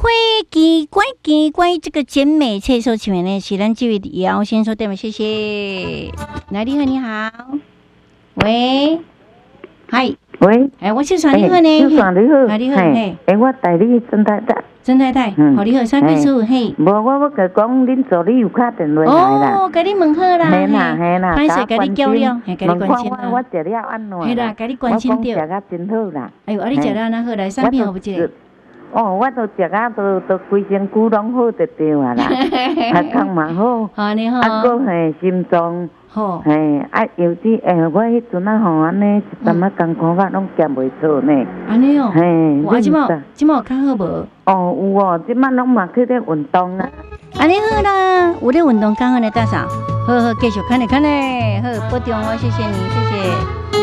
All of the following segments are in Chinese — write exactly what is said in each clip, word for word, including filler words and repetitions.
会奇怪奇怪，这个健美厕所前面呢是咱这位姚先生对吗？谢谢。来，你好，你好，喂，嗨， 喂， 哎，我是算你好呢， 算你好， 啊，你好，嘿， 哎，我代理曾太太， 曾太太，好，你好，啥秘书，嘿， 无，我要甲讲，恁助理有打电话来啦， 哦，甲你问好啦， 嘿啦嘿啦， 歹势甲你交流，嘿，甲你关心啦，我我食了安怎？ 嘿啦，甲你关心着， 我讲食啊真好啦， 哎呦，啊，你食了安好来，产品好不这？ 哦，我都食啊，都都规身躯拢好得着啊啦，血糖嘛好， 啊你好， 啊个嘿心脏好，嘿啊有啲诶，我迄阵啊吼安尼一淡仔艰苦法拢减袂错呢。 安尼哦， 嘿， 哇，即马即马有较好无？ 哦有哦，即马拢嘛去咧运动啊。 安尼好啦，有咧运动较好呢，大嫂，好好继续看咧看咧，好保重哦，谢谢你，谢谢。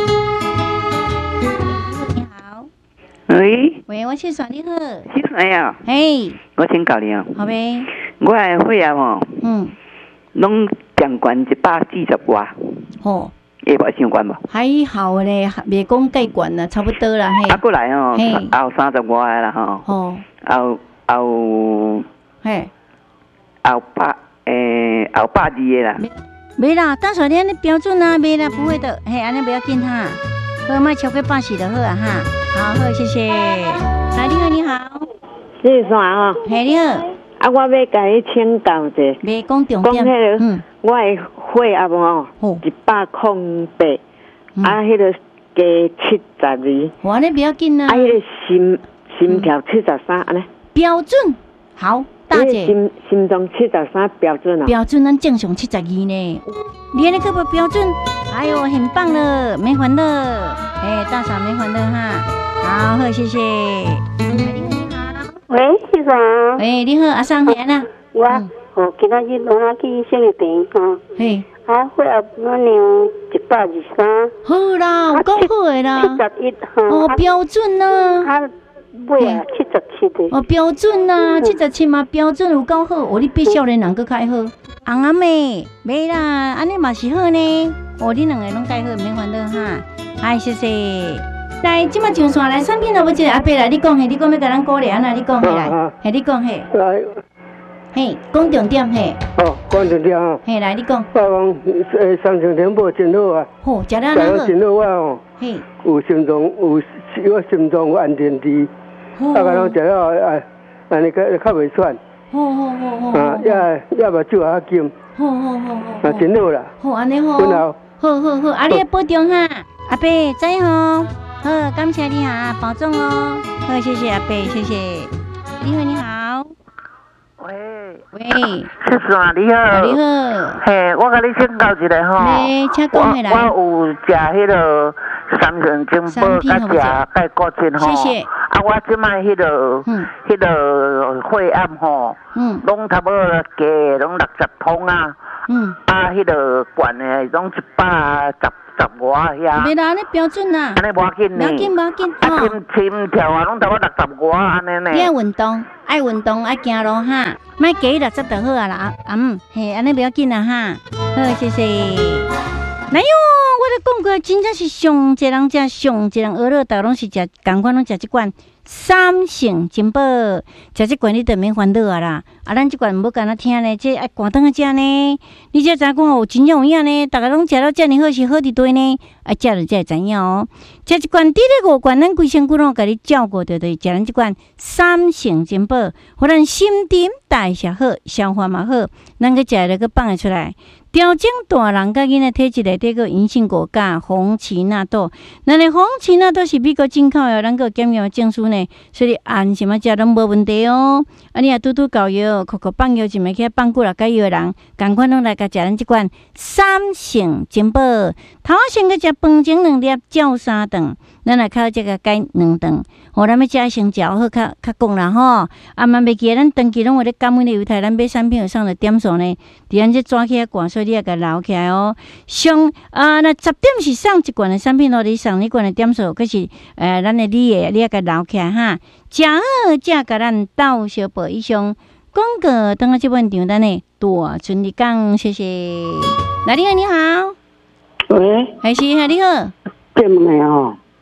喂， 喂，我是耍你好， 是谁啊？ 嘿， 我请教你啊。 好呗。 我的血压哦， 嗯， 拢降悬一百四十外， 哦， 会无相关无？ 还好咧，袂讲介悬啦，差不多啦，嘿。 啊，过来哦， 嘿， 后三十外啦吼。 哦。 后后。 嘿。 后百诶，后百二个啦。 没啦，大嫂你安尼标准啊，没啦，不会的，嘿，安尼不要紧哈，好，莫超过八十就好啊哈。好好，谢谢。来，你好，你好， 你是啥啊？ 嘿，你好。 啊，我要甲你请教者。 别讲重点。 讲迄个， 嗯， 我的血压哦，一百空八，啊，迄个加七十二。 哇，那不要紧啊。 啊，迄个心心跳七十三，安尼。 标准。好，大姐。 心心脏七十三标准啊。 标准，咱正常七十二呢。你安尼可不标准？哎呦，很棒了，没烦恼。哎，大嫂没烦恼哈。好，好，谢谢。你好， 喂，是啥？ 喂，你好，阿桑贤啊。 我哦，今仔日我那去生理病哈。 嘿。 啊，血压我量一百二三。 好啦，有够好的啦。 七十一哈。 哦，标准啊。 啊，尾啊，七十七的。 哦，标准啊，七十七嘛，标准有够好。哦，你比少年人搁较好。红阿妹，没啦，安尼嘛是好呢。哦，你两个拢介好，免烦恼哈。哎，谢谢。来，即马上线来产品了，要一个阿伯来，你讲嘿，你讲要甲咱鼓励安那，你讲嘿来，嘿，你讲嘿。 来。 嘿，讲重点嘿。 哦，讲重点哦。 嘿，来你讲。 我讲诶，三成天补真好啊。 好，食了安好。 真好我哦。 嘿。 有心脏有我心脏有安定剂，啊，甲拢食了啊，安尼较较袂喘。 好好好好。 啊，也也目睭也金。 好好好好。 啊，真好啦。 好，安尼好。 很好。 好好好，啊，你要保重哈，阿伯再吼。好，感谢你哈，保重哦。好，谢谢阿伯，谢谢。你好，你好。 喂喂， 是啥？你好。 你好。 嘿，我甲你请教一下吼。 你请讲下来。 我有食迄个三元金宝，甲食钙固醇吼。 谢谢。 啊，我即摆迄个，迄个血压吼，拢差不多加拢六十通啊。嗯。啊，迄个悬的拢一百十。十外遐， 袂啦，安尼标准啦， 安尼无要紧呢， 无要紧，无要紧， 啊，心心跳啊，拢差不多六十外安尼呢。 你爱运动，爱运动，爱行路哈，莫加六十就好啊啦，啊嗯，嘿，安尼不要紧啦哈，好，谢谢。哎呦，我咧讲过，真正是上一人食，上一人学乐豆拢是食，共款拢食即罐三成金宝，食即罐你就免烦恼啊啦。啊，咱即罐无干那听呢，这爱赶灯啊食呢。你才知讲哦，真正有影呢，逐个拢食了遮尔好，是好伫对呢。啊，食了才会知影哦。食一罐，滴咧五罐，咱规身躯拢甲你照顾着，就是食咱即罐三成金宝，互咱心肠代谢好，消化嘛好，咱个食了个放会出来。调整大人甲囡仔体质内底个银杏果甲红荠纳豆，咱的红荠纳豆是美国进口的，咱个检验证书呢，所以按什么食拢无问题哦。啊，你啊拄拄搞药，口口放药就袂起放久了解药人，赶快拢来甲食咱即罐三成金宝。头先个食饭前两粒，照三顿，咱来靠这个改两顿。互咱要食先食好，较较讲啦吼。啊，嘛袂记咱长期拢有咧感恩的犹太，咱买产品有上的点数呢，伫咱这抓起来罐，所以你也甲留起来哦。上啊，那十点是上一罐的产品咯，你上一罐的点数，可是呃，咱的你的你也甲留起来哈。食好才甲咱斗小报以上广告，等下这本场咱的大春日讲，谢谢。来，你好，你好。 喂， 还是你好。 对唔对哦？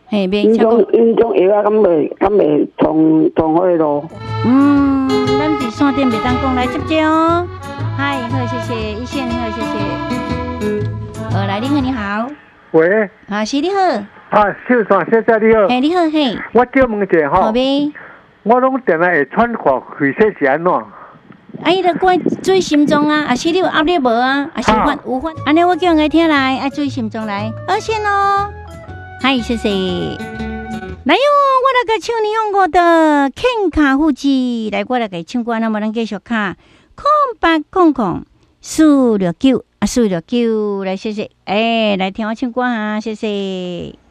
嘿，别因种因种药啊，敢袂敢袂通通好咯。 嗯，咱伫线顶袂当讲来接接哦。嗨，好，谢谢一线，好，谢谢。呃，来，你好，你好。 喂。 啊，是你好。 啊，秀山小姐你好。 嘿，你好，嘿。 我叫问一下吼。 好呗。 我拢定来会喘汗，气色是安怎？ 啊，伊著怪注心脏啊，啊是你有压力无啊？啊是有发有发？安尼我叫人家听来，啊注意心脏来，二线哦。嗨，谢谢。来哟，我来个唱你用我的肯卡呼机，来我来个唱歌，那么咱继续卡空八空空四六九啊四六九，来谢谢，哎，来听我唱歌哈，谢谢。